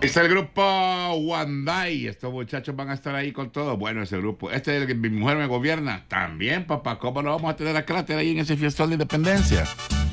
Es el grupo One Day. Estos muchachos van a estar ahí con todo. Bueno, ese grupo. Este es el que mi mujer me gobierna. También, papá. ¿Cómo no vamos a tener a Cráter ahí en ese fiestón de independencia?